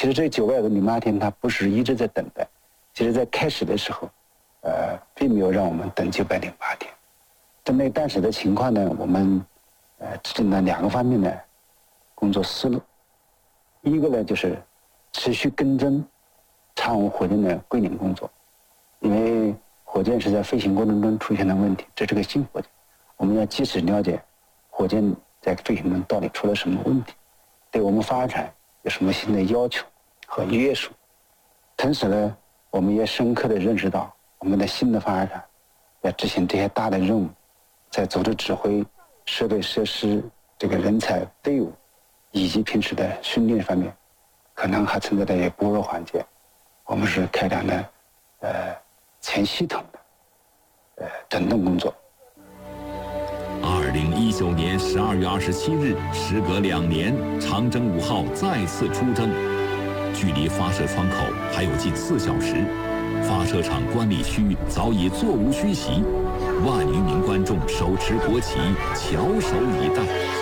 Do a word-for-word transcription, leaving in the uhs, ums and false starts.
其实这九百个零八天，它不是一直在等待，其实在开始的时候，呃，并没有让我们等九百零八天。针对当时的情况呢，我们呃制定了两个方面的工作思路。一个呢，就是持续跟踪长虹火箭的归零工作，因为火箭是在飞行过程中出现了问题，这是个新火箭，我们要及时了解火箭在飞行中到底出了什么问题，对我们发展有什么新的要求和约束。同时呢，我们也深刻地认识到，我们的新的发展要执行这些大的任务，在组织指挥、设备设施、这个人才队伍以及平时的训练方面，可能还存在的一些薄弱环节。我们是开展了呃全系统的呃整顿工作。 二零一九年十二月二十七日，时隔两年，长征五号再次出征，距离发射窗口还有近四小时，发射场观礼区早已座无虚席，万余名观众手持国旗，翘首以待。